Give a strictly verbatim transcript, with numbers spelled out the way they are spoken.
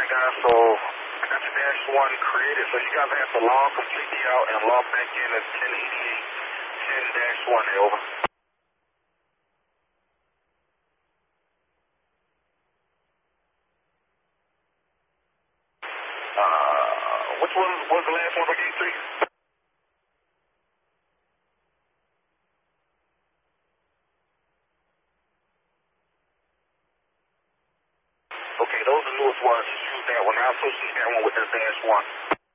right, guys, so I got your dash one created, so you guys have to log completely out and log back in as ten eighty-eight, ten dash one, over. Uh, which one was the last one for gate three? Okay, those are the newest ones. Just use that one. I'll associate that one with this dash one.